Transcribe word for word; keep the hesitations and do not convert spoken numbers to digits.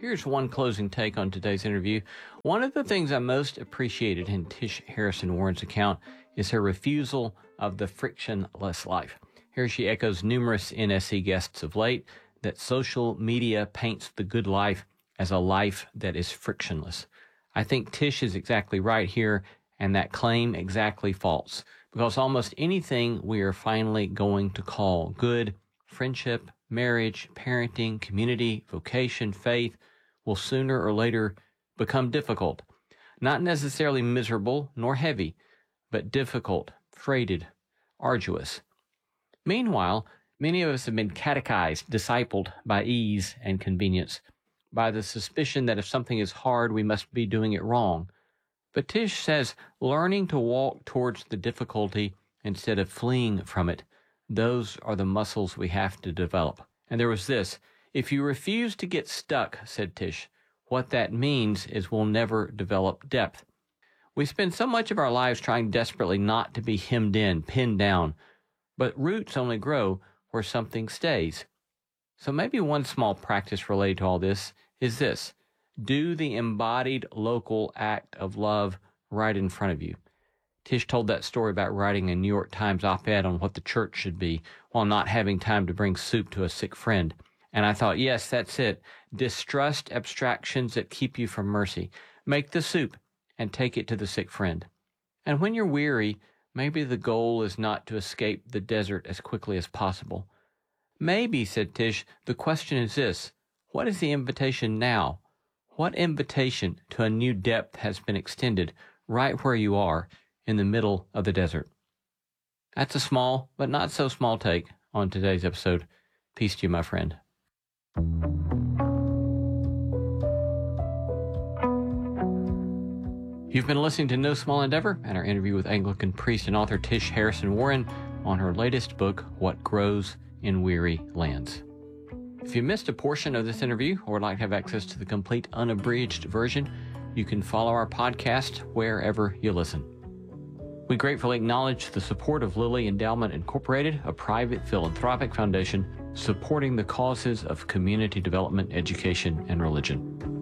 Here's one closing take on today's interview. One of the things I most appreciated in Tish Harrison Warren's account is her refusal of the frictionless life. Here she echoes numerous N S C guests of late that social media paints the good life as a life that is frictionless. I think Tish is exactly right here, and that claim exactly false, because almost anything we are finally going to call good, friendship, marriage, parenting, community, vocation, faith, will sooner or later become difficult. Not necessarily miserable nor heavy, but difficult, freighted, arduous. Meanwhile, many of us have been catechized, discipled by ease and convenience, by the suspicion that if something is hard, we must be doing it wrong. But Tish says learning to walk towards the difficulty instead of fleeing from it, those are the muscles we have to develop. And there was this: if you refuse to get stuck, said Tish, what that means is we'll never develop depth. We spend so much of our lives trying desperately not to be hemmed in, pinned down, but roots only grow where something stays. So maybe one small practice related to all this is this: do the embodied local act of love right in front of you. Tish told that story about writing a New York Times op-ed on what the church should be while not having time to bring soup to a sick friend. And I thought, yes, that's it. Distrust abstractions that keep you from mercy. Make the soup and take it to the sick friend. And when you're weary, maybe the goal is not to escape the desert as quickly as possible. Maybe, said Tish, the question is this: what is the invitation now? What invitation to a new depth has been extended right where you are in the middle of the desert? That's a small, but not so small take on today's episode. Peace to you, my friend. You've been listening to No Small Endeavor and our interview with Anglican priest and author Tish Harrison Warren on her latest book, What Grows in Weary Lands. If you missed a portion of this interview or would like to have access to the complete unabridged version, you can follow our podcast wherever you listen. We gratefully acknowledge the support of Lilly Endowment Incorporated, a private philanthropic foundation supporting the causes of community development, education, and religion.